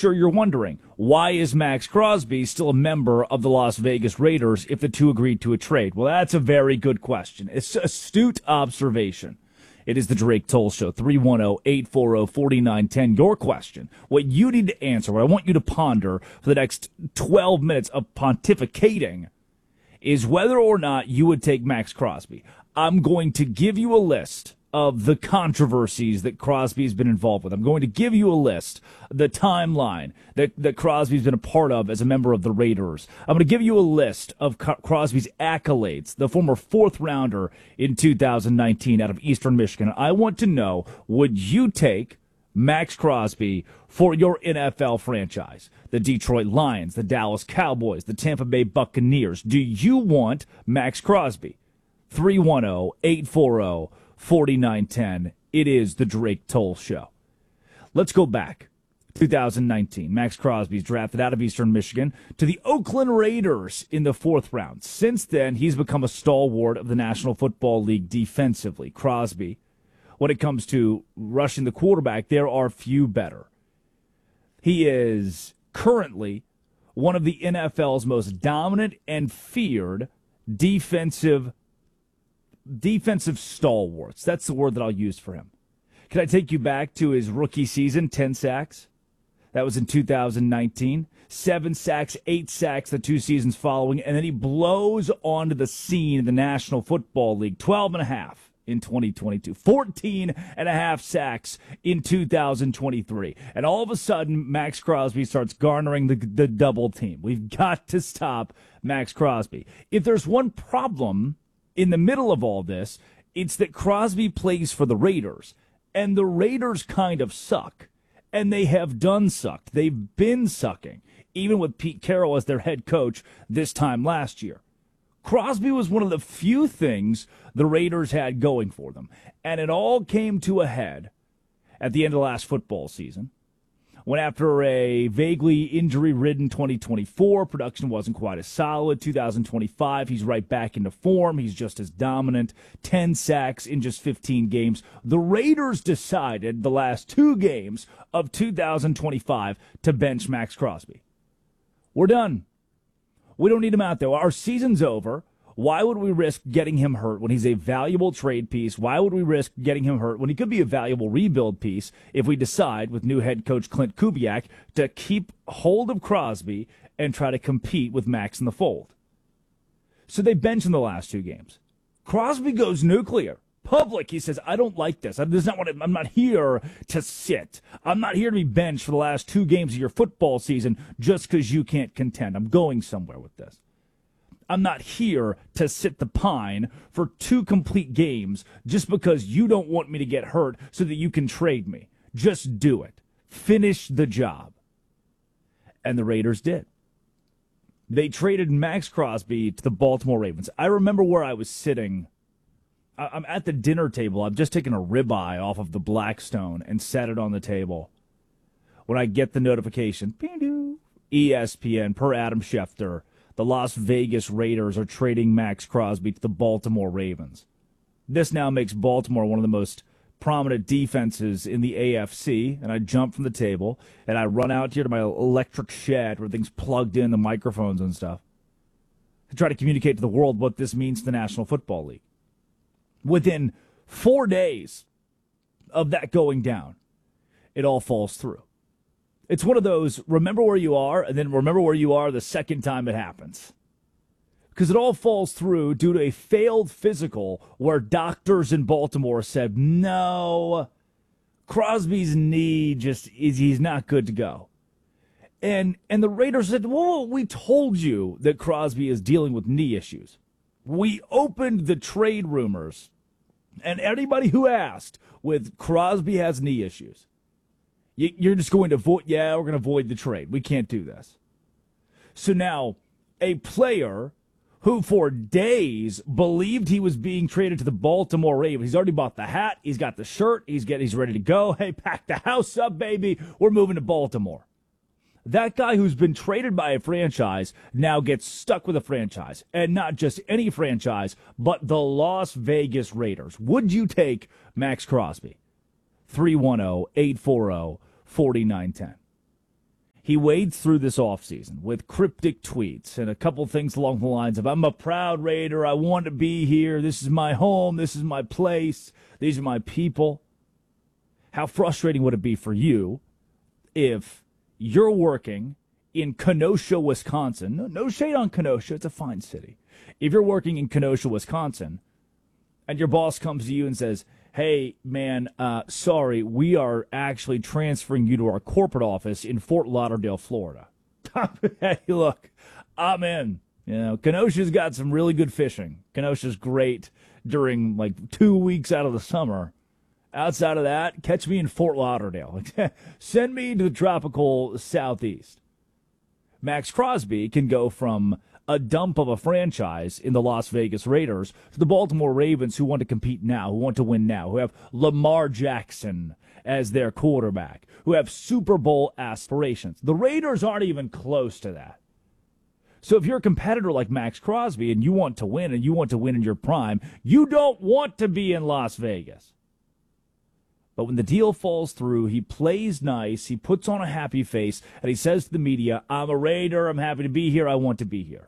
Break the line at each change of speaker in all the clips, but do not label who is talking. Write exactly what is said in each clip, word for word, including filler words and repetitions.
sure you're wondering, why is Max Crosby still a member of the Las Vegas Raiders if the two agreed to a trade? Well, that's a very good question. It's an astute observation. It is the Drake Toll Show, three one zero, eight four zero, four nine one zero. Your question, what you need to answer, what I want you to ponder for the next twelve minutes of pontificating is whether or not you would take Max Crosby. I'm going to give you a list of the controversies that Crosby's been involved with. I'm going to give you a list, the timeline that, that Crosby's been a part of as a member of the Raiders. I'm going to give you a list of Co- Crosby's accolades, the former fourth rounder in two thousand nineteen out of Eastern Michigan. I want to know, would you take Max Crosby for your N F L franchise? The Detroit Lions, the Dallas Cowboys, the Tampa Bay Buccaneers. Do you want Max Crosby? three one zero, eight four zero, four nine one zero. It is the Drake Toll Show. Let's go back. two thousand nineteen. Max Crosby's drafted out of Eastern Michigan to the Oakland Raiders in the fourth round. Since then, he's become a stalwart of the National Football League defensively. Crosby, when it comes to rushing the quarterback, there are few better. He is currently one of the N F L's most dominant and feared defensive defensive stalwarts. That's the word that I'll use for him. Can I take you back to his rookie season, ten sacks? That was in two thousand nineteen. Seven sacks, eight sacks the two seasons following, and then he blows onto the scene in the National Football League. twelve and a half in twenty twenty-two. fourteen and a half sacks in two thousand twenty-three. And all of a sudden, Max Crosby starts garnering the, the double team. We've got to stop Max Crosby. If there's one problem in the middle of all this, it's that Crosby plays for the Raiders, and the Raiders kind of suck, and they have done sucked. They've been sucking, even with Pete Carroll as their head coach this time last year. Crosby was one of the few things the Raiders had going for them, and it all came to a head at the end of last football season, when after a vaguely injury-ridden twenty twenty-four, production wasn't quite as solid. two thousand twenty-five, he's right back into form. He's just as dominant. ten sacks in just fifteen games. The Raiders decided the last two games of two thousand twenty-five to bench Max Crosby. We're done. We don't need him out there. Our season's over. Why would we risk getting him hurt when he's a valuable trade piece? Why would we risk getting him hurt when he could be a valuable rebuild piece if we decide with new head coach Clint Kubiak to keep hold of Crosby and try to compete with Max in the fold? So they bench him the last two games. Crosby goes nuclear. Public, he says, I don't like this. This is not what I, I'm not here to sit. I'm not here to be benched for the last two games of your football season just because you can't contend. I'm going somewhere with this. I'm not here to sit the pine for two complete games just because you don't want me to get hurt so that you can trade me. Just do it. Finish the job. And the Raiders did. They traded Max Crosby to the Baltimore Ravens. I remember where I was sitting. I'm at the dinner table. I've just taken a ribeye off of the Blackstone and set it on the table. When I get the notification, E S P N, per Adam Schefter, the Las Vegas Raiders are trading Max Crosby to the Baltimore Ravens. This now makes Baltimore one of the most prominent defenses in the A F C, and I jump from the table, and I run out here to my electric shed where things plugged in, the microphones and stuff, to try to communicate to the world what this means to the National Football League. Within four days of that going down, it all falls through. It's one of those, remember where you are, and then remember where you are the second time it happens. Because it all falls through due to a failed physical where doctors in Baltimore said, no, Crosby's knee just is, he's not good to go. And and the Raiders said, well, we told you that Crosby is dealing with knee issues. We opened the trade rumors, and anybody who asked with Crosby has knee issues. You're just going to void, yeah, we're going to void the trade. We can't do this. So now a player who for days believed he was being traded to the Baltimore Ravens, he's already bought the hat, he's got the shirt, he's get, he's ready to go. Hey, pack the house up, baby. We're moving to Baltimore. That guy who's been traded by a franchise now gets stuck with a franchise, and not just any franchise, but the Las Vegas Raiders. Would you take Max Crosby? three one zero, eight four zero, four nine one zero. He wades through this offseason with cryptic tweets and a couple things along the lines of, I'm a proud Raider, I want to be here, this is my home, this is my place, these are my people. How frustrating would it be for you if you're working in Kenosha, Wisconsin? No, no shade on Kenosha, it's a fine city. If you're working in Kenosha, Wisconsin, and your boss comes to you and says, hey, man, uh, sorry, we are actually transferring you to our corporate office in Fort Lauderdale, Florida. Hey, look, I'm in. You know, Kenosha's got some really good fishing. Kenosha's great during, like, two weeks out of the summer. Outside of that, catch me in Fort Lauderdale. Send me to the tropical southeast. Max Crosby can go from a dump of a franchise in the Las Vegas Raiders to the Baltimore Ravens, who want to compete now, who want to win now, who have Lamar Jackson as their quarterback, who have Super Bowl aspirations. The Raiders aren't even close to that. So if you're a competitor like Max Crosby and you want to win and you want to win in your prime, you don't want to be in Las Vegas. But when the deal falls through, he plays nice, he puts on a happy face, and he says to the media, I'm a Raider, I'm happy to be here, I want to be here.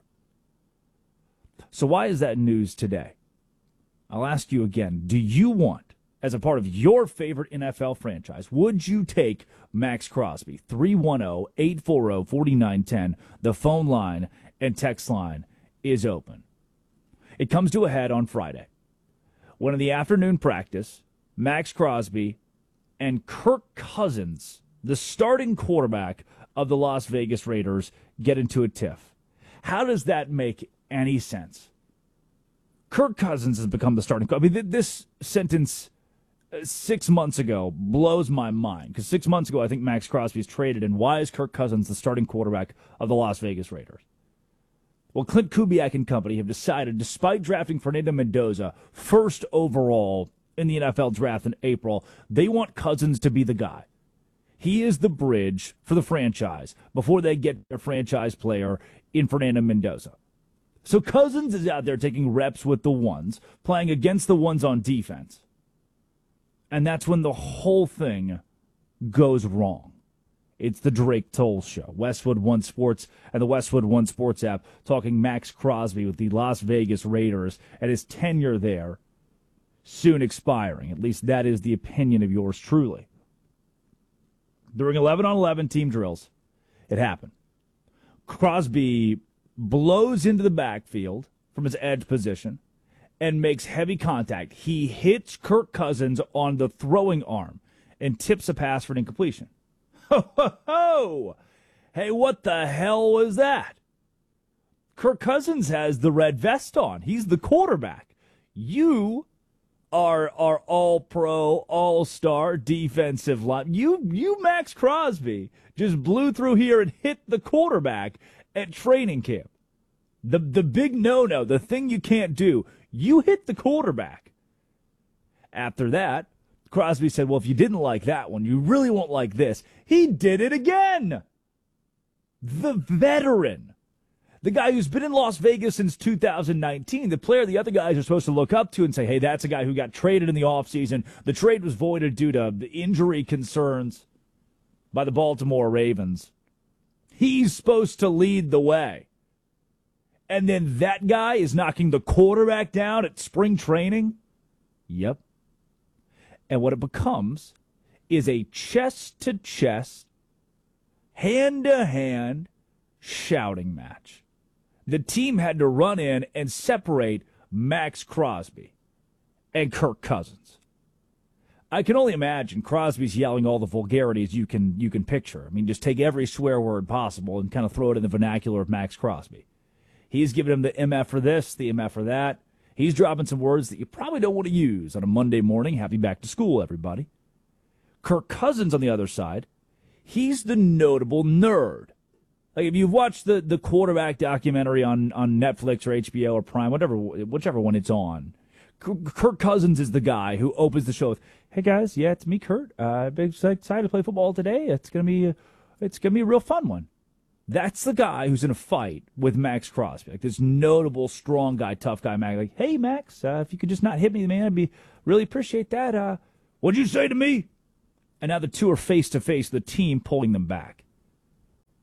So why is that news today? I'll ask you again, do you want, as a part of your favorite N F L franchise, would you take Max Crosby? three one zero, eight four zero, four nine one zero. The phone line and text line is open. It comes to a head on Friday, when in the afternoon practice, Max Crosby and Kirk Cousins, the starting quarterback of the Las Vegas Raiders, get into a tiff. How does that make any sense? Kirk Cousins has become the starting quarterback. I mean, this sentence uh, six months ago blows my mind, because six months ago I think Max Crosby's traded, and why is Kirk Cousins the starting quarterback of the Las Vegas Raiders? Well, Clint Kubiak and company have decided, despite drafting Fernando Mendoza first overall in the N F L draft in April, they want Cousins to be the guy. He is the bridge for the franchise before they get their franchise player in Fernando Mendoza. So Cousins is out there taking reps with the ones, playing against the ones on defense. And that's when the whole thing goes wrong. It's the Drake Toll Show. Westwood One Sports and the Westwood One Sports app talking Max Crosby with the Las Vegas Raiders and his tenure there soon expiring. At least that is the opinion of yours truly. During eleven on eleven team drills, it happened. Crosby blows into the backfield from his edge position and makes heavy contact. He hits Kirk Cousins on the throwing arm and tips a pass for an incompletion. Ho, ho, ho! Hey, what the hell was that? Kirk Cousins has the red vest on. He's the quarterback. You are are all-pro, all-star defensive line. You, you, Max Crosby, just blew through here and hit the quarterback at training camp. The, the big no-no, the thing you can't do, you hit the quarterback. After that, Crosby said, well, if you didn't like that one, you really won't like this. He did it again. The veteran. The guy who's been in Las Vegas since two thousand nineteen, the player the other guys are supposed to look up to and say, hey, that's a guy who got traded in the offseason. The trade was voided due to injury concerns by the Baltimore Ravens. He's supposed to lead the way. And then that guy is knocking the quarterback down at spring training? Yep. And what it becomes is a chest-to-chest, hand-to-hand shouting match. The team had to run in and separate Max Crosby and Kirk Cousins. I can only imagine Crosby's yelling all the vulgarities you can you can picture. I mean, just take every swear word possible and kind of throw it in the vernacular of Max Crosby. He's giving him the M F for this, the M F for that. He's dropping some words that you probably don't want to use on a Monday morning. Happy back to school, everybody. Kirk Cousins on the other side, he's the notable nerd. Like, if you've watched the, the quarterback documentary on, on Netflix or H B O or Prime, whatever, whichever one it's on, Kirk Cousins is the guy who opens the show with, hey guys, yeah, it's me, Kurt. Uh, I'm excited to play football today. It's gonna be, a, it's gonna be a real fun one. That's the guy who's in a fight with Max Crosby, like this notable, strong guy, tough guy, Max. Like, hey Max, uh, if you could just not hit me, man, I'd be really appreciate that. Uh, what'd you say to me? And now the two are face to face, the team pulling them back.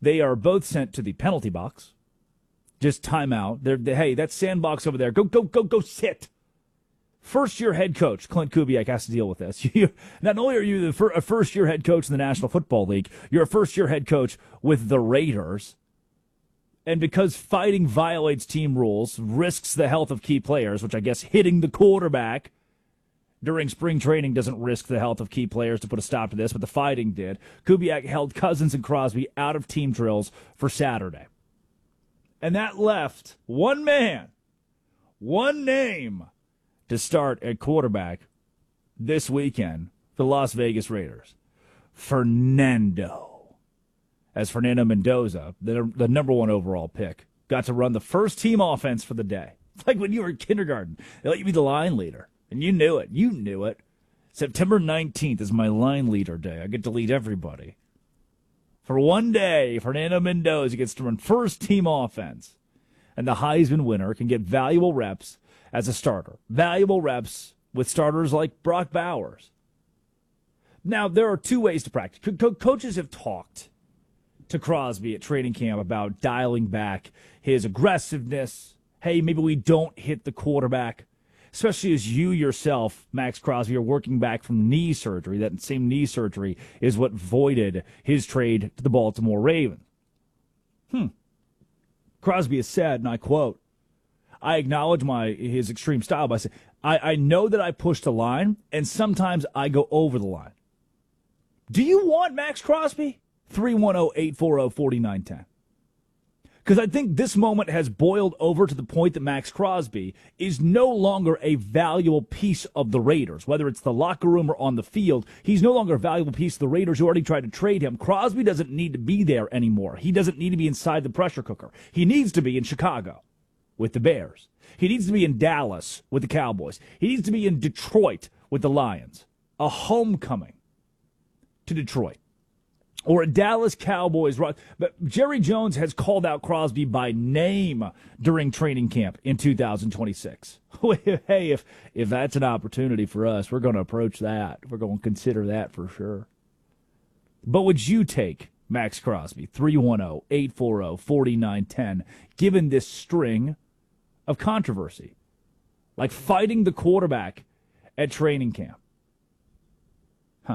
They are both sent to the penalty box. Just timeout. They're, they, hey, that sandbox over there. Go, go, go, go sit. First-year head coach Clint Kubiak has to deal with this. You, not only are you the fir- a first-year head coach in the National Football League, you're a first-year head coach with the Raiders. And because fighting violates team rules, risks the health of key players, which I guess hitting the quarterback during spring training doesn't risk the health of key players to put a stop to this, but the fighting did. Kubiak held Cousins and Crosby out of team drills for Saturday. And that left one man, one name to start at quarterback this weekend for the Las Vegas Raiders. Fernando. As Fernando Mendoza, the, the number one overall pick, got to run the first team offense for the day. It's like when you were in kindergarten. They let you be the line leader. And you knew it. You knew it. September nineteenth is my line leader day. I get to lead everybody. For one day, Fernando Mendoza gets to run first team offense. And the Heisman winner can get valuable reps as a starter. Valuable reps with starters like Brock Bowers. Now, there are two ways to practice. Co- co- coaches have talked to Crosby at training camp about dialing back his aggressiveness. Hey, maybe we don't hit the quarterback. Especially as you yourself, Max Crosby, are working back from knee surgery. That same knee surgery is what voided his trade to the Baltimore Ravens. Hmm. Crosby has said, and I quote, I acknowledge my his extreme style by saying, I, I know that I push the line, and sometimes I go over the line. Do you want Max Crosby? three one zero, eight four zero, four nine one zero. Because I think this moment has boiled over to the point that Max Crosby is no longer a valuable piece of the Raiders. Whether it's the locker room or on the field, he's no longer a valuable piece of the Raiders who already tried to trade him. Crosby doesn't need to be there anymore. He doesn't need to be inside the pressure cooker. He needs to be in Chicago with the Bears. He needs to be in Dallas with the Cowboys. He needs to be in Detroit with the Lions. A homecoming to Detroit. Or a Dallas Cowboys. But Jerry Jones has called out Crosby by name during training camp in two thousand twenty-six. Hey, if if that's an opportunity for us, we're going to approach that. We're going to consider that for sure. But would you take Max Crosby, three one zero, eight four zero, four nine one zero, given this string of controversy? Like fighting the quarterback at training camp. Huh.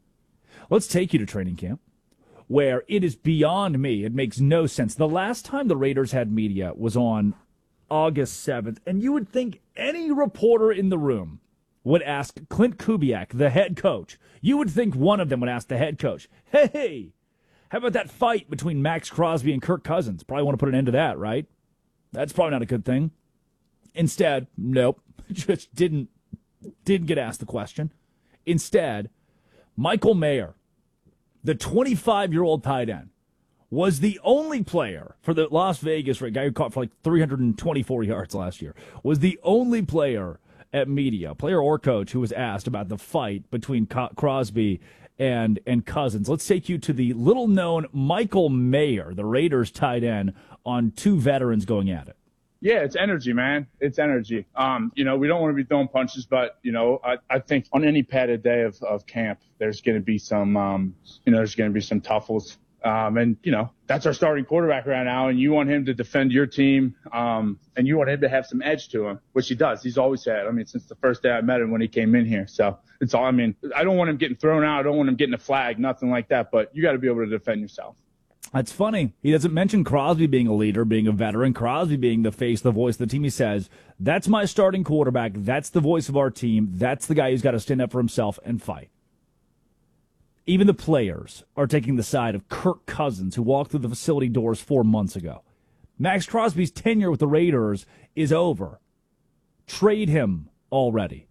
Let's take you to training camp, where it is beyond me. It makes no sense. The last time the Raiders had media was on August seventh, and you would think any reporter in the room would ask Clint Kubiak, the head coach. You would think one of them would ask the head coach, hey, how about that fight between Max Crosby and Kirk Cousins? Probably want to put an end to that, right? That's probably not a good thing. Instead, nope, just didn't, didn't get asked the question. Instead, Michael Mayer, the twenty-five-year-old tight end, was the only player for the Las Vegas, right, guy who caught for like three hundred twenty-four yards last year, was the only player at media, player or coach, who was asked about the fight between Co- Crosby and, and Cousins. Let's take you to the little-known Michael Mayer, the Raiders tight end, on two veterans going at it.
Yeah, it's energy, man. It's energy. Um, you know, we don't want to be throwing punches, but, you know, I, I think on any padded day of, of camp, there's going to be some, um, you know, there's going to be some tuffles. Um, and, you know, that's our starting quarterback right now, and you want him to defend your team, um, and you want him to have some edge to him, which he does. He's always had. I mean, since the first day I met him when he came in here. So it's all, I mean, I don't want him getting thrown out. I don't want him getting a flag, nothing like that, but you got to be able to defend yourself.
That's funny. He doesn't mention Crosby being a leader, being a veteran, Crosby being the face, the voice of the team. He says, that's my starting quarterback. That's the voice of our team. That's the guy who's got to stand up for himself and fight. Even the players are taking the side of Kirk Cousins, who walked through the facility doors four months ago. Max Crosby's tenure with the Raiders is over. Trade him already.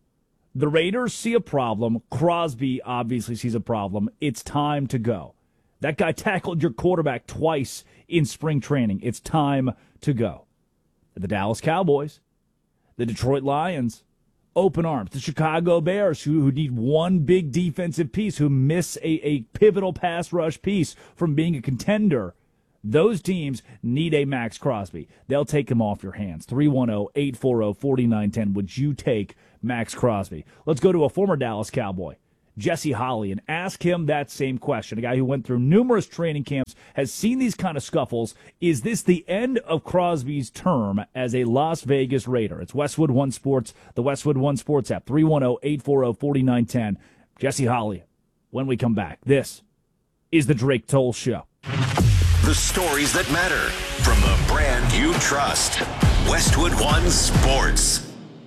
The Raiders see a problem. Crosby obviously sees a problem. It's time to go. That guy tackled your quarterback twice in spring training. It's time to go. The Dallas Cowboys, the Detroit Lions, open arms. The Chicago Bears, who, who need one big defensive piece, who miss a, a pivotal pass rush piece from being a contender. Those teams need a Max Crosby. They'll take him off your hands. three one zero, eight four zero, four nine one zero. Would you take Max Crosby? Let's go to a former Dallas Cowboy, Jesse Holley, and ask him that same question. A guy who went through numerous training camps, has seen these kind of scuffles. Is this the end of Crosby's term as a Las Vegas Raider? It's Westwood One Sports, the Westwood One Sports app, three one zero, eight four zero, four nine one zero. Jesse Holley, when we come back, this is the Drake Toll Show.
The stories that matter from the brand you trust. Westwood One Sports.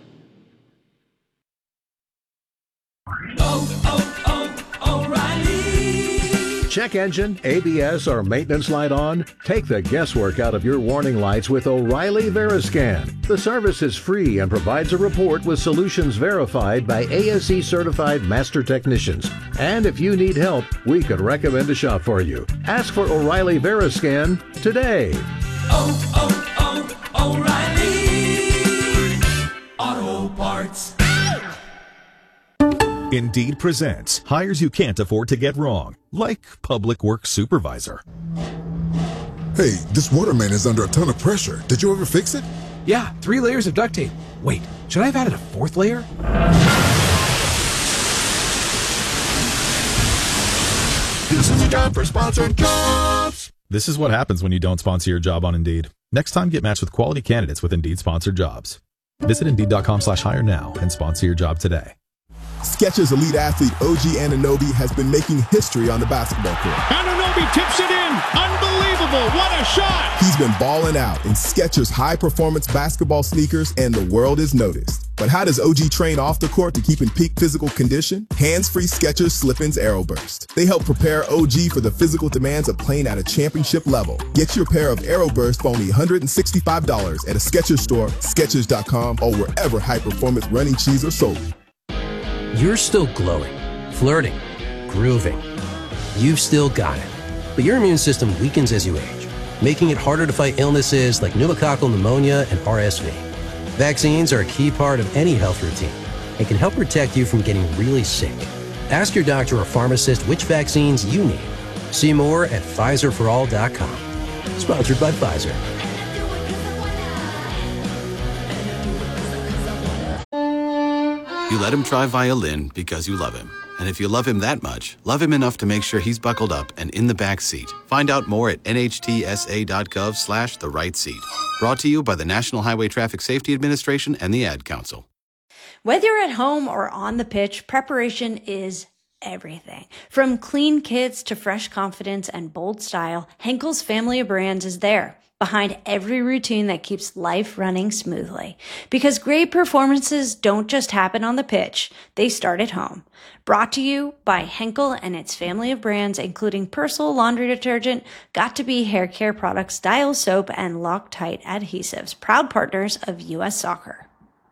Oh, oh, oh, O'Reilly.
Check engine, A B S, or maintenance light on? Take the guesswork out of your warning lights with O'Reilly Veriscan. The service is free and provides a report with solutions verified by A S E certified master technicians. And if you need help, we could recommend a shop for you. Ask for O'Reilly Veriscan today.
Oh, oh, oh, O'Reilly Auto Parts.
Indeed presents hires you can't afford to get wrong, like public works supervisor.
Hey, this water main is under a ton of pressure. Did you ever fix it?
Yeah, three layers of duct tape. Wait, should I have added a fourth layer?
This is a job for sponsored jobs.
This is what happens when you don't sponsor your job on Indeed. Next time, get matched with quality candidates with Indeed sponsored jobs. Visit Indeed.com slash hire now and sponsor your job today.
Skechers elite athlete O G Anunoby has been making history on the basketball court.
Anunoby tips it in. Unbelievable. What a shot.
He's been balling out in Skechers high-performance basketball sneakers, and the world is noticed. But how does O G train off the court to keep in peak physical condition? Hands-free Skechers Slip-ins Aeroburst. They help prepare O G for the physical demands of playing at a championship level. Get your pair of Aeroburst for only one hundred sixty-five dollars at a Skechers store, Skechers dot com, or wherever high-performance running shoes are sold.
You're still glowing, flirting, grooving. You've still got it. But your immune system weakens as you age, making it harder to fight illnesses like pneumococcal pneumonia and R S V. Vaccines are a key part of any health routine and can help protect you from getting really sick. Ask your doctor or pharmacist which vaccines you need. See more at Pfizer for all dot com. Sponsored by Pfizer.
You let him try violin because you love him. And if you love him that much, love him enough to make sure he's buckled up and in the back seat. Find out more at nhtsa.gov slash the right seat. Brought to you by the National Highway Traffic Safety Administration and the Ad Council.
Whether you're at home or on the pitch, preparation is everything. From clean kits to fresh confidence and bold style, Henkel's family of brands is there, behind every routine that keeps life running smoothly. Because great performances don't just happen on the pitch, they start at home. Brought to you by Henkel and its family of brands, including Persil laundry detergent, Got2b hair care products, Dial soap, and Loctite adhesives, proud partners of U S Soccer.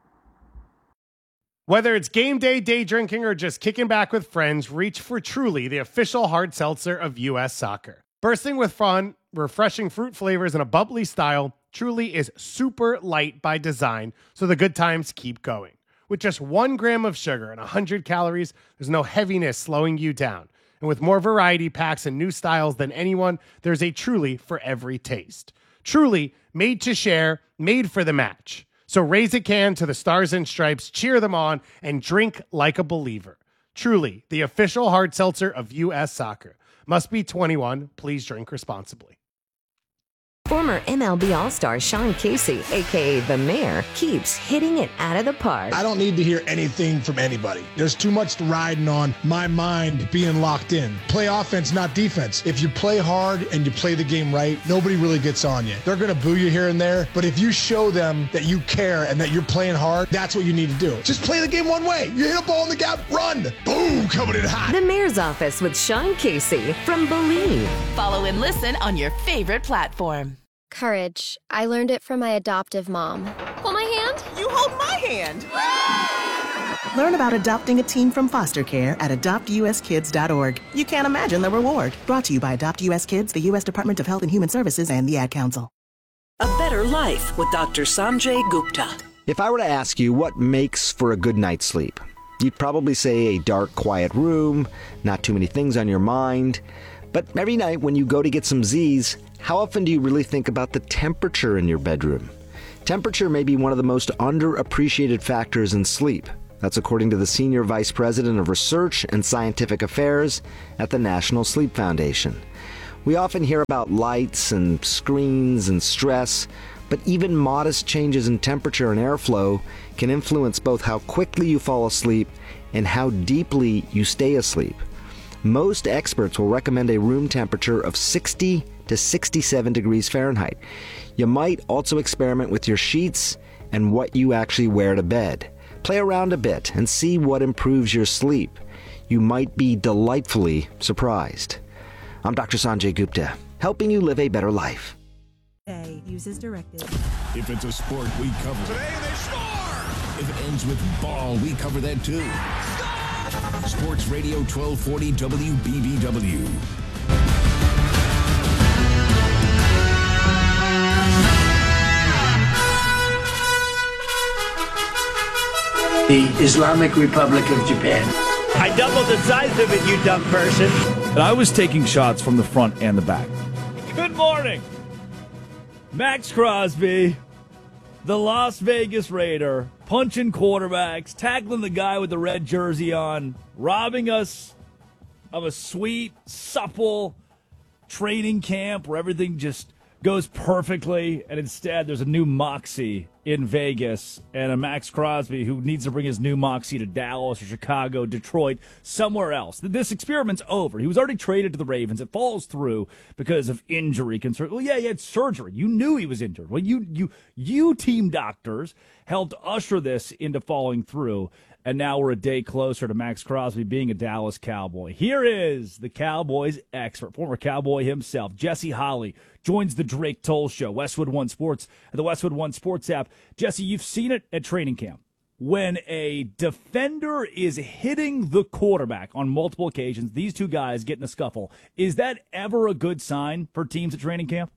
Whether it's game day, day drinking, or just kicking back with friends, reach for Truly, the official hard seltzer of U S Soccer. Bursting with fun, refreshing fruit flavors, and a bubbly style, Truly is super light by design, so the good times keep going. With just one gram of sugar and one hundred calories, there's no heaviness slowing you down. And with more variety packs and new styles than anyone, there's a Truly for every taste. Truly, made to share, made for the match. So raise a can to the Stars and Stripes, cheer them on, and drink like a believer. Truly, the official hard seltzer of U S Soccer. Must be twenty-one. Please drink responsibly.
Former M L B All-Star Sean Casey, a k a. The Mayor, keeps hitting it out of the park.
I don't need to hear anything from anybody. There's too much riding on my mind being locked in. Play offense, not defense. If you play hard and you play the game right, nobody really gets on you. They're going to boo you here and there, but if you show them that you care and that you're playing hard, that's what you need to do. Just play the game one way. You hit a ball in the gap, run. Boom, coming in hot.
The Mayor's Office with Sean Casey from Believe.
Follow and listen on your favorite platform.
Courage. I learned it from my adoptive mom.
Hold my hand. You hold my hand.
Learn about adopting a teen from foster care at adopt u s kids dot org. You can't imagine the reward. Brought to you by Adopt U S Kids, the U S Department of Health and Human Services, and the Ad Council.
A better life with Doctor Sanjay Gupta.
If I were to ask you what makes for a good night's sleep, you'd probably say a dark, quiet room, not too many things on your mind. But every night when you go to get some Z's, how often do you really think about the temperature in your bedroom? Temperature may be one of the most underappreciated factors in sleep. That's according to the Senior Vice President of Research and Scientific Affairs at the National Sleep Foundation. We often hear about lights and screens and stress, but even modest changes in temperature and airflow can influence both how quickly you fall asleep and how deeply you stay asleep. Most experts will recommend a room temperature of sixty to sixty-seven degrees Fahrenheit. You might also experiment with your sheets and what you actually wear to bed. Play around a bit and see what improves your sleep. You might be delightfully surprised. I'm Doctor Sanjay Gupta, helping you live a better life.
Uses directed.
If it's a sport, we cover it. Today they score! If it ends with ball, we cover that too. Score! Sports Radio twelve forty W B B W.
The Islamic Republic of Japan.
I doubled the size of it, you dumb person.
And I was taking shots from the front and the back. Good morning. Max Crosby, the Las Vegas Raider, punching quarterbacks, tackling the guy with the red jersey on, robbing us of a sweet, supple training camp where everything just goes perfectly, and instead there's a new moxie in Vegas and a Max Crosby who needs to bring his new moxie to Dallas or Chicago, Detroit, somewhere else. This experiment's over. He was already traded to the Ravens. It falls through because of injury concern. Well, yeah, he had surgery. You knew he was injured. Well, you you you team doctors helped usher this into falling through, and now we're a day closer to Max Crosby being a Dallas Cowboy. Here is the Cowboys expert, former Cowboy himself, Jesse Holley, joins the Drake Toll Show, Westwood One Sports, and the Westwood One Sports app. Jesse, you've seen it at training camp. When a defender is hitting the quarterback on multiple occasions, these two guys get in a scuffle, is that ever a good sign for teams at training camp?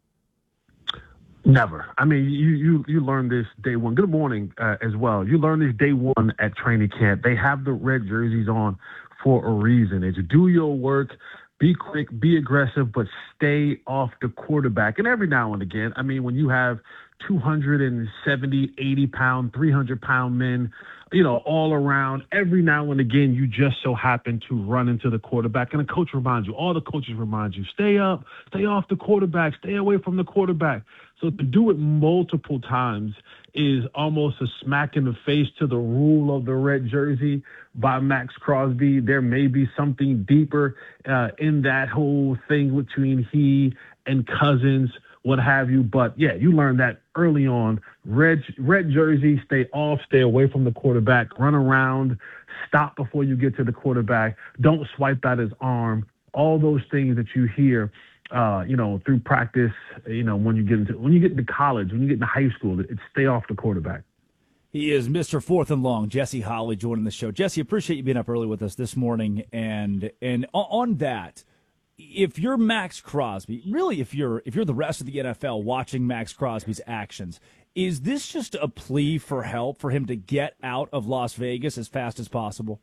Never. I mean, you you you learn this day one. Good morning uh, as well. You learn this day one at training camp. They have the red jerseys on for a reason. It's do your work, be quick, be aggressive, but stay off the quarterback. And every now and again, I mean, when you have two seventy, eighty pound, three hundred pound men, you know, all around, every now and again, you just so happen to run into the quarterback. And the coach reminds you, all the coaches remind you, stay up, stay off the quarterback, stay away from the quarterback. So to do it multiple times is almost a smack in the face to the rule of the red jersey by Max Crosby. There may be something deeper uh, in that whole thing between he and Cousins, what have you. But, yeah, you learn that early on. Red, red jersey, stay off, stay away from the quarterback, run around, stop before you get to the quarterback, don't swipe at his arm, all those things that you hear. Uh, you know, through practice, you know, when you get into when you get into college, when you get into high school, it's stay off the quarterback.
He is Mister Fourth and Long, Jesse Holley, joining the show. Jesse, appreciate you being up early with us this morning. And and on that, if you're Max Crosby, really, if you're if you're the rest of the N F L watching Max Crosby's actions, is this just a plea for help for him to get out of Las Vegas as fast as possible?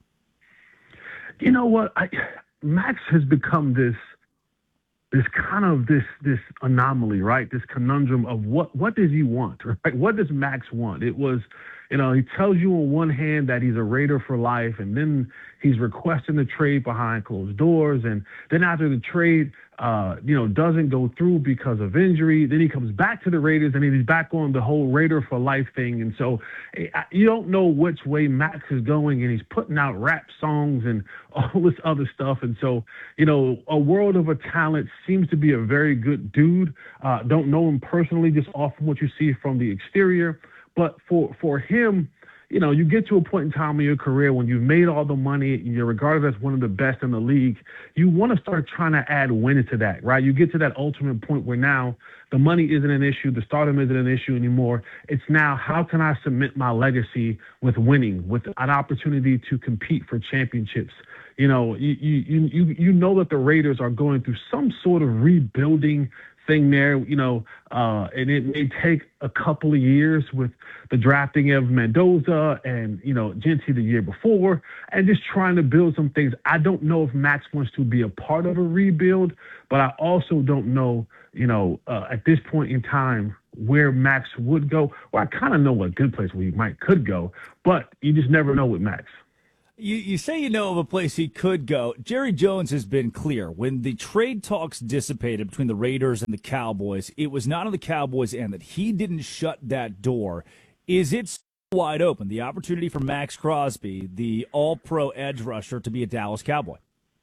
You know what? I, Max has become this. This kind of this this anomaly, right? This conundrum of what what does he want, right? What does Max want? It was, you know, he tells you on one hand that he's a Raider for life, and then he's requesting the trade behind closed doors, and then after the trade, uh, you know, doesn't go through because of injury. Then he comes back to the Raiders, and he's back on the whole Raider for life thing. And so you don't know which way Max is going, and he's putting out rap songs and all this other stuff. And so, you know, a world of a talent, seems to be a very good dude. Uh, don't know him personally, just off from what you see from the exterior. But for, for him, you know, you get to a point in time in your career when you've made all the money and you're regarded as one of the best in the league, you want to start trying to add win to that, right? You get to that ultimate point where now the money isn't an issue, the stardom isn't an issue anymore. It's now, how can I cement my legacy with winning, with an opportunity to compete for championships? You know, you you you you know that the Raiders are going through some sort of rebuilding thing there, you know, uh, and it may take a couple of years with the drafting of Mendoza and, you know, Gentry the year before, and just trying to build some things. I don't know if Max wants to be a part of a rebuild, but I also don't know, you know, uh, at this point in time where Max would go. Well, I kind of know a good place where he might could go, but you just never know with Max.
You, you say you know of a place he could go. Jerry Jones has been clear. When the trade talks dissipated between the Raiders and the Cowboys, it was not on the Cowboys' end that he didn't shut that door. Is it still wide open, the opportunity for Max Crosby, the all-pro edge rusher, to be a Dallas Cowboy?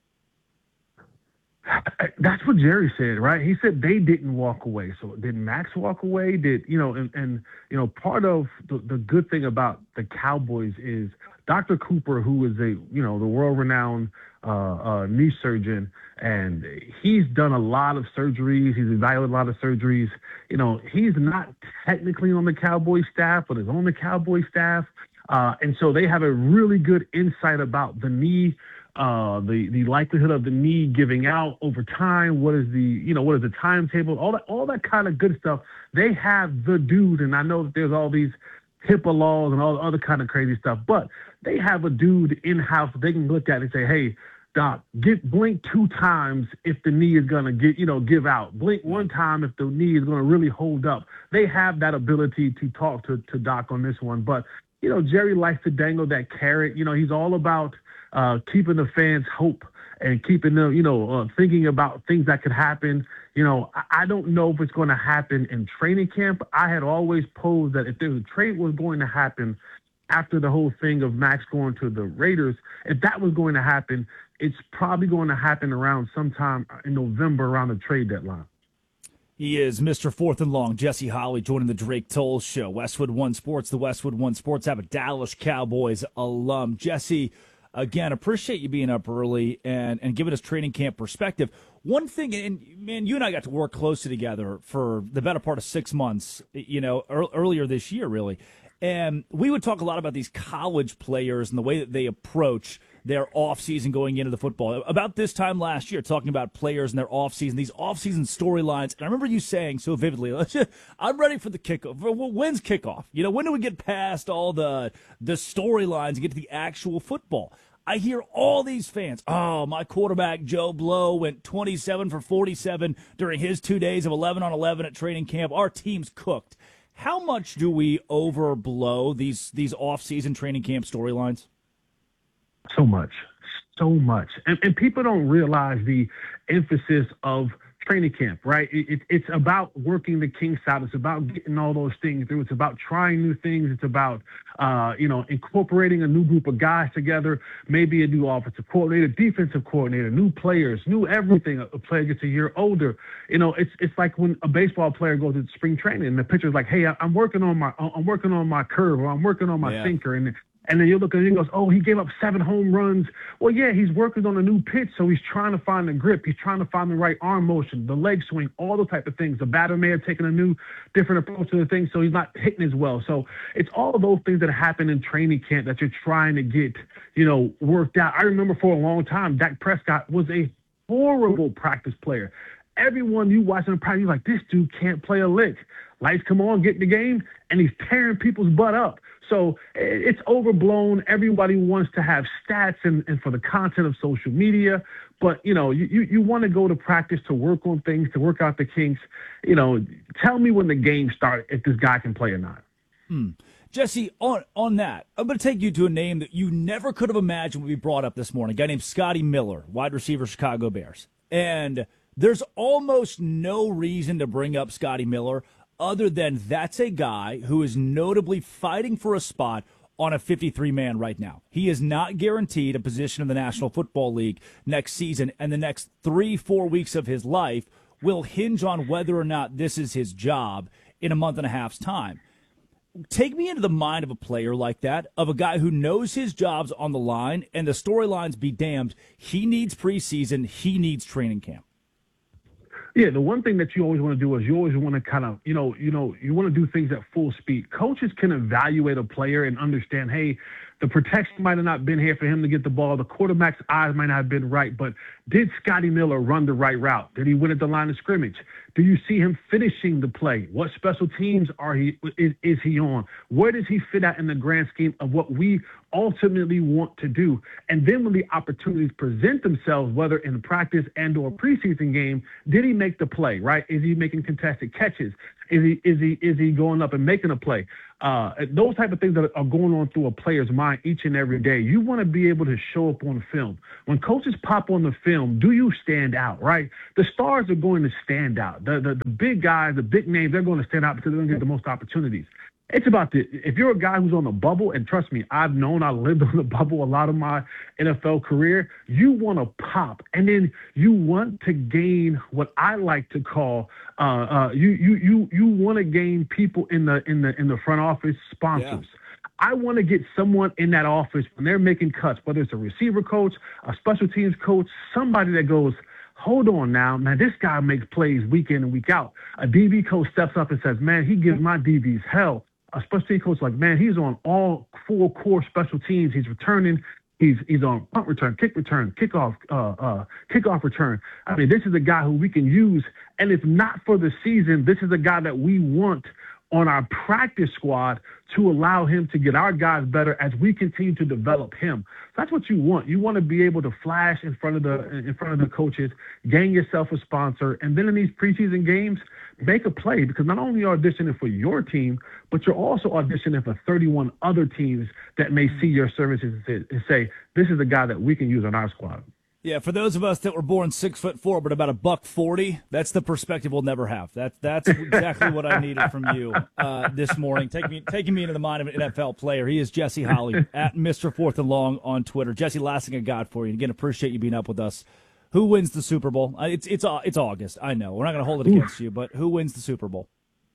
That's what Jerry said, right? He said they didn't walk away. So did Max walk away? Did, you know, and, and you know, part of the, the good thing about the Cowboys is Doctor Cooper, who is a, you know, the world-renowned uh, uh, knee surgeon, and he's done a lot of surgeries. He's evaluated a lot of surgeries. You know, he's not technically on the Cowboys staff, but is on the Cowboys staff. Uh, and so they have a really good insight about the knee, uh, the, the likelihood of the knee giving out over time. What is the, you know, what is the timetable? All that, all that kind of good stuff. They have the dude, and I know that there's all these HIPAA laws and all the other kind of crazy stuff, but they have a dude in-house they can look at and say, hey, Doc, get blink two times if the knee is going to get, you know, give out. Blink one time if the knee is going to really hold up. They have that ability to talk to, to Doc on this one. But, you know, Jerry likes to dangle that carrot. You know, he's all about uh, keeping the fans hope and keeping them, you know, uh, thinking about things that could happen. You know, I, I don't know if it's going to happen in training camp. I had always posed that if there was a trade was going to happen after the whole thing of Max going to the Raiders, if that was going to happen, it's probably going to happen around sometime in November around the trade deadline.
He is Mister Fourth and Long, Jesse Holley, joining the Drake Toll Show. Westwood One Sports, the Westwood One Sports have a Dallas Cowboys alum. Jesse, again, appreciate you being up early and, and giving us training camp perspective. One thing, and man, you and I got to work closely together for the better part of six months, you know, er, earlier this year, really. And we would talk a lot about these college players and the way that they approach their offseason going into the football. About this time last year, talking about players and their offseason, these offseason storylines. And I remember you saying so vividly, I'm ready for the kickoff. When's kickoff? You know, when do we get past all the the storylines and get to the actual football? I hear all these fans, oh, my quarterback, Joe Blow, went twenty-seven for forty-seven during his two days of eleven on eleven at training camp. Our team's cooked. How much do we overblow these these off-season training camp storylines?
So much, so much. And, and people don't realize the emphasis of training camp, right? It, it, it's about working the kinks out. It's about getting all those things through. It's about trying new things. It's about, uh, you know, incorporating a new group of guys together, maybe a new offensive coordinator, defensive coordinator, new players, new everything. A player gets a year older. You know, it's it's like when a baseball player goes to spring training and the pitcher's like, hey, I'm working on my I'm working on my curve, or I'm working on my
yeah.
sinker. And And then you look at it and he goes, oh, he gave up seven home runs. Well, yeah, he's working on a new pitch, so he's trying to find the grip. He's trying to find the right arm motion, the leg swing, all those type of things. The batter may have taken a new, different approach to the thing, so he's not hitting as well. So it's all of those things that happen in training camp that you're trying to get, you know, worked out. I remember for a long time, Dak Prescott was a horrible practice player. Everyone you watch in the practice, you're like, this dude can't play a lick. Lights come on, get in the game, and he's tearing people's butt up. So it's overblown. Everybody wants to have stats and, and for the content of social media. But, you know, you, you, you want to go to practice to work on things, to work out the kinks. You know, tell me when the game starts if this guy can play or not.
Hmm. Jesse, on on that, I'm going to take you to a name that you never could have imagined would be brought up this morning, a guy named Scotty Miller, wide receiver, Chicago Bears. And there's almost no reason to bring up Scotty Miller other than that's a guy who is notably fighting for a spot on a fifty-three man right now. He is not guaranteed a position in the National Football League next season, and the next three, four weeks of his life will hinge on whether or not this is his job in a month and a half's time. Take me into the mind of a player like that, of a guy who knows his job's on the line, and the storylines be damned. He needs preseason. He needs training camp.
Yeah, the one thing that you always want to do is you always want to kind of, you know, you know, you want to do things at full speed. Coaches can evaluate a player and understand, hey, the protection might have not been here for him to get the ball. The quarterback's eyes might not have been right, but did Scotty Miller run the right route? Did he win at the line of scrimmage? Do you see him finishing the play? What special teams are he is, is he on? Where does he fit out in the grand scheme of what we ultimately want to do? And then when the opportunities present themselves, whether in practice and or preseason game, did he make the play, right? Is he making contested catches? Is he is he is he going up and making a play? uh, those type of things that are going on through a player's mind each and every day. You want to be able to show up on film. When coaches pop on the film, do you stand out, right? The stars are going to stand out. The, the, the big guys, the big names, they're going to stand out because they're going to get the most opportunities. It's about the, if you're a guy who's on the bubble, and trust me, I've known, I lived on the bubble a lot of my N F L career, you want to pop. And then you want to gain what I like to call, uh, uh, you, you, you, you want to gain people in the, in the, in the front office, sponsors. Yeah. I want to get someone in that office when they're making cuts, whether it's a receiver coach, a special teams coach, somebody that goes, hold on now, man, this guy makes plays week in and week out. A D B coach steps up and says, man, he gives my D Bs hell. A special team coach like, man, he's on all four core special teams. He's returning. He's he's on punt return, kick return, kickoff, uh, uh, kickoff return. I mean, this is a guy who we can use. And if not for the season, this is a guy that we want on our practice squad to allow him to get our guys better as we continue to develop him. So that's what you want. You want to be able to flash in front of the in front of the coaches, gain yourself a sponsor, and then in these preseason games, make a play, because not only are you auditioning for your team, but you're also auditioning for thirty-one other teams that may see your services and say, this is a guy that we can use on our squad.
Yeah, for those of us that were born six foot four, but about a buck forty, that's the perspective we'll never have. That's that's exactly what I needed from you uh, this morning, taking me taking me into the mind of an N F L player. He is Jesse Holley at Mister Fourth and Long on Twitter. Jesse, last thing I got for you. Again, appreciate you being up with us. Who wins the Super Bowl? It's it's it's August. I know we're not going to hold it against you, but who wins the Super Bowl?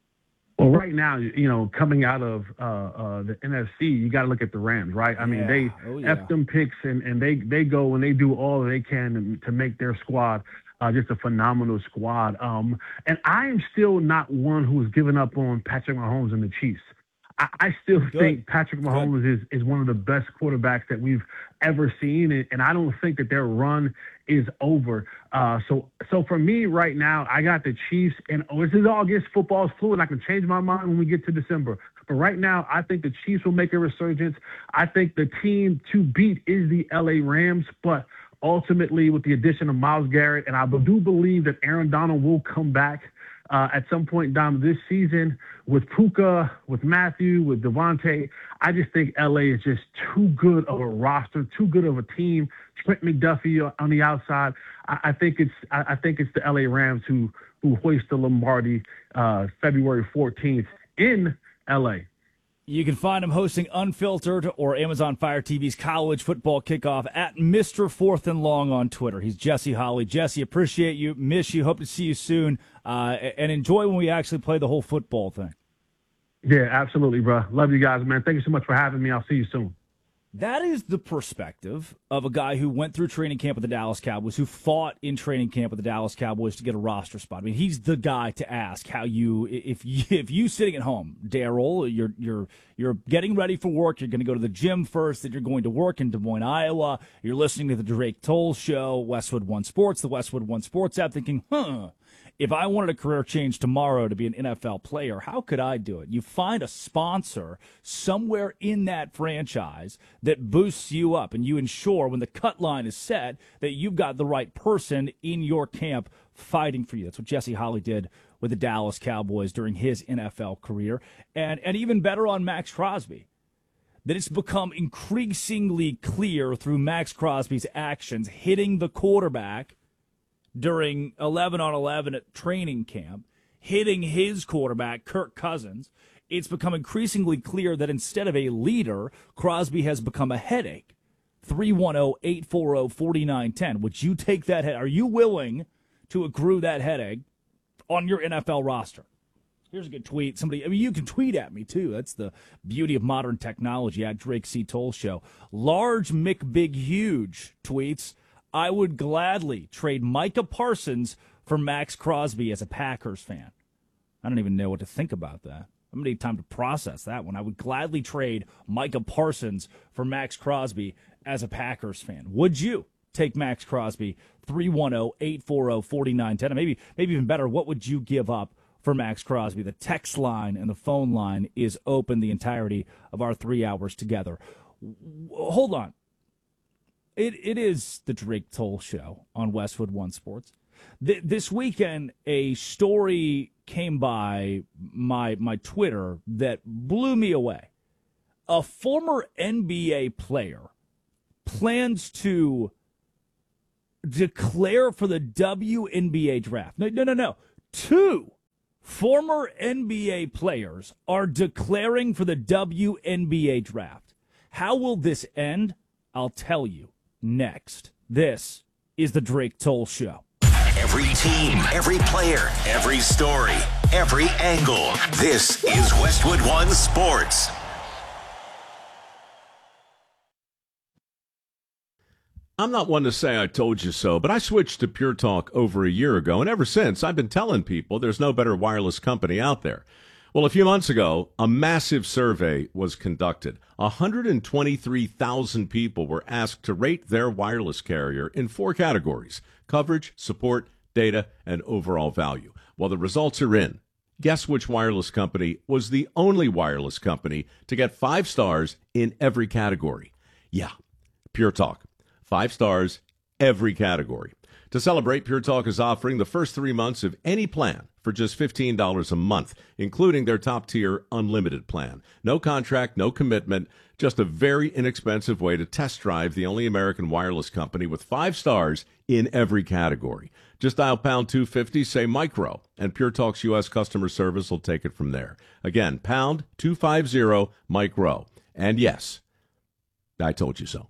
Well, right now, you know, coming out of uh, uh, the N F C, you got to look at the Rams, right? I mean,
Yeah.
they
Oh, yeah.
F them picks, and, and they, they go and they do all they can to, to make their squad uh, just a phenomenal squad. Um, and I am still not one who's given up on Patrick Mahomes and the Chiefs. I, I still
Good.
think Patrick Mahomes is, is one of the best quarterbacks that we've ever seen, and, and I don't think that their run is over. Uh, so so for me right now, I got the Chiefs, and oh, this is August. Football's fluid. I can change my mind when we get to December. But right now, I think the Chiefs will make a resurgence. I think the team to beat is the L A Rams, but ultimately with the addition of Myles Garrett, and I do believe that Aaron Donald will come back uh, at some point down this season with Puka, with Matthew, with Devontae. I just think L A is just too good of a roster, too good of a team. Trent McDuffie on the outside. I, I think it's I, I think it's the L A Rams who who hoist the Lombardi uh, February fourteenth in L A.
You can find him hosting Unfiltered or Amazon Fire T V's College Football Kickoff at Mister Fourth and Long on Twitter. He's Jesse Holley. Jesse, appreciate you. Miss you. Hope to see you soon. Uh, and enjoy when we actually play the whole football thing.
Yeah, absolutely, bro. Love you guys, man. Thank you so much for having me. I'll see you soon.
That is the perspective of a guy who went through training camp with the Dallas Cowboys, who fought in training camp with the Dallas Cowboys to get a roster spot. I mean, he's the guy to ask how you, if you, if you sitting at home, Daryl, you're you're you're getting ready for work. You're going to go to the gym first. That you're going to work in Des Moines, Iowa. You're listening to the Drake Toll Show, Westwood One Sports, the Westwood One Sports app, thinking, huh. If I wanted a career change tomorrow to be an N F L player, how could I do it? You find a sponsor somewhere in that franchise that boosts you up, and you ensure when the cut line is set that you've got the right person in your camp fighting for you. That's what Jesse Holley did with the Dallas Cowboys during his N F L career. And, and even better on Max Crosby, that it's become increasingly clear through Max Crosby's actions hitting the quarterback during eleven on eleven at training camp, hitting his quarterback, Kirk Cousins. It's become increasingly clear that instead of a leader, Crosby has become a headache. three one zero, eight four zero, four nine one zero. Would you take that head? Are you willing to accrue that headache on your N F L roster? Here's a good tweet. Somebody, I mean, you can tweet at me, too. That's the beauty of modern technology at Drake C. Toll Show. Large Mick Big Huge tweets, I would gladly trade Micah Parsons for Max Crosby as a Packers fan. I don't even know what to think about that. I'm going to need time to process that one. I would gladly trade Micah Parsons for Max Crosby as a Packers fan. Would you take Max Crosby? three one zero, eight four zero, four nine one zero. Maybe, maybe even better, what would you give up for Max Crosby? The text line and the phone line is open the entirety of our three hours together. Hold on. It It is the Drake Toll Show on Westwood One Sports. Th- this weekend, a story came by my my Twitter that blew me away. A former N B A player plans to declare for the W N B A draft. No, no, no, no. Two former N B A players are declaring for the W N B A draft. How will this end? I'll tell you next. This is the Drake Toll Show.
Every team, every player, every story, every angle. This is Westwood One Sports.
I'm not one to say I told you so, but I switched to Pure Talk over a year ago, and ever since, I've been telling people there's no better wireless company out there. Well, a few months ago, a massive survey was conducted. one hundred twenty-three thousand people were asked to rate their wireless carrier in four categories: coverage, support, data, and overall value. Well, the results are in. Guess which wireless company was the only wireless company to get five stars in every category? Yeah, Pure Talk. Five stars, every category. To celebrate, Pure Talk is offering the first three months of any plan for just fifteen dollars a month, including their top-tier unlimited plan. No contract, no commitment, just a very inexpensive way to test drive the only American wireless company with five stars in every category. Just dial pound two fifty, say micro, and Pure Talk's U S customer service will take it from there. Again, pound two fifty, micro. And yes, I told you so.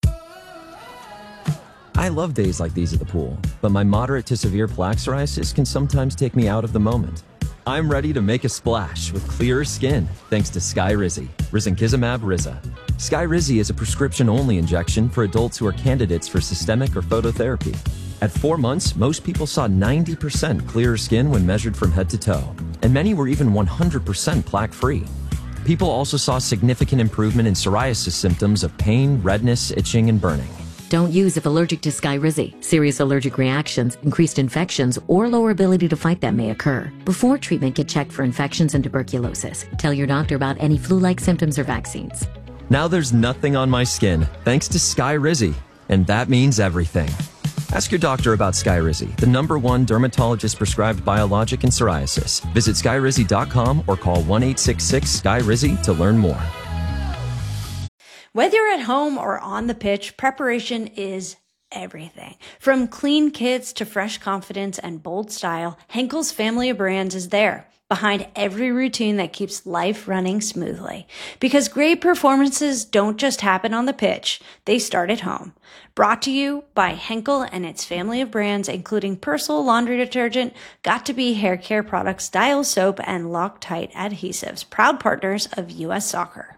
I love days like these at the pool, but my moderate to severe plaque psoriasis can sometimes take me out of the moment. I'm ready to make a splash with clearer skin thanks to Skyrizi, risankizumab Riza. Skyrizi is a prescription-only injection for adults who are candidates for systemic or phototherapy. At four months, most people saw ninety percent clearer skin when measured from head to toe, and many were even one hundred percent plaque-free. People also saw significant improvement in psoriasis symptoms of pain, redness, itching, and burning.
Don't use if allergic to Skyrizi. Serious allergic reactions, increased infections, or lower ability to fight them may occur. Before treatment, get checked for infections and tuberculosis. Tell your doctor about any flu-like symptoms or vaccines.
Now there's nothing on my skin thanks to Skyrizi, and that means everything. Ask your doctor about Skyrizi, the number one dermatologist-prescribed biologic in psoriasis. Visit skyrizi dot com or call one eight six six, S K Y R I Z I to learn more.
Whether you're at home or on the pitch, preparation is everything. From clean kits to fresh confidence and bold style, Henkel's family of brands is there, behind every routine that keeps life running smoothly. Because great performances don't just happen on the pitch, they start at home. Brought to you by Henkel and its family of brands, including Persil laundry detergent, Got2b hair care products, Dial soap, and Loctite adhesives, proud partners of U S Soccer.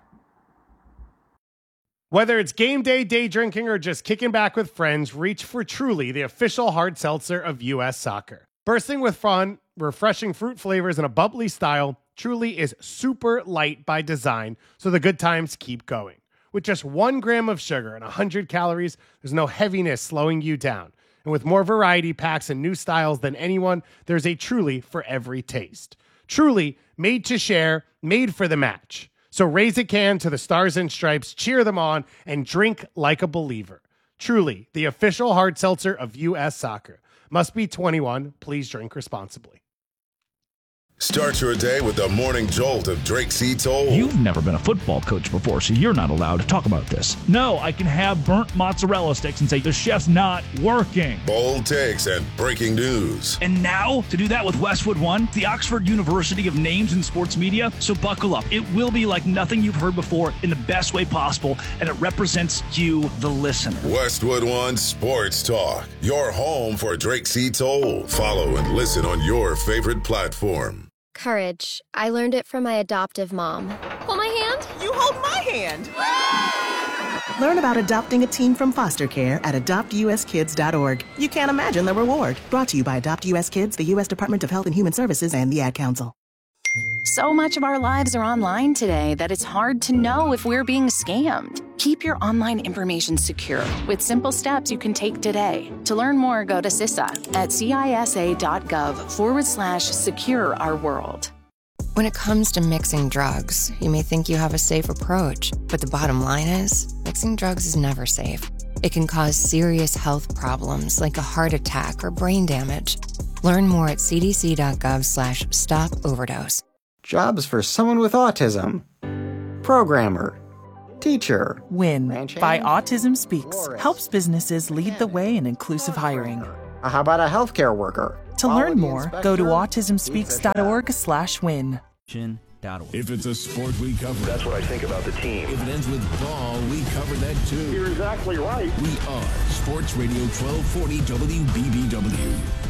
Whether it's game day, day drinking, or just kicking back with friends, reach for Truly, the official hard seltzer of U S Soccer. Bursting with fun, refreshing fruit flavors, and a bubbly style, Truly is super light by design, so the good times keep going. With just one gram of sugar and one hundred calories, there's no heaviness slowing you down. And with more variety packs and new styles than anyone, there's a Truly for every taste. Truly, made to share, made for the match. So raise a can to the Stars and Stripes, cheer them on, and drink like a believer. Truly, the official hard seltzer of U S Soccer. Must be twenty-one. Please drink responsibly.
Start your day with the morning jolt of Drake C. Toll.
You've never been a football coach before, so you're not allowed to talk about this. No, I can have burnt mozzarella sticks and say the chef's not working.
Bold takes and breaking news.
And now, to do that with Westwood One, the Oxford University of Names in Sports Media. So buckle up. It will be like nothing you've heard before in the best way possible, and it represents you, the listener.
Westwood One Sports Talk, your home for Drake C. Toll. Follow and listen on your favorite platform.
Courage. I learned it from my adoptive mom.
Hold my hand? You hold my hand.
Learn about adopting a teen from foster care at adopt u s kids dot org. You can't imagine the reward. Brought to you by Adopt U S Kids, the U S Department of Health and Human Services, and the Ad Council.
So much of our lives are online today that it's hard to know if we're being scammed. Keep your online information secure with simple steps you can take today. To learn more, go to C I S A at cisa.gov forward slash secure our world.
When it comes to mixing drugs, you may think you have a safe approach, but the bottom line is, mixing drugs is never safe. It can cause serious health problems like a heart attack or brain damage. Learn more at cdc.gov slash stop overdose.
Jobs for someone with autism. Programmer. Teacher.
WIN by Autism Speaks helps businesses lead the way in inclusive hiring.
How about a healthcare worker?
To learn more, go to autism speaks dot org slash win.
If it's a sport, we cover it.
That's what I think about the team.
If it ends with ball, we cover that too.
You're exactly right.
We are Sports Radio twelve forty W B B W.